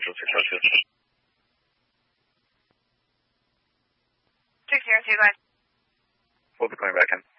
Central 602. 602, go ahead. We'll be coming back in.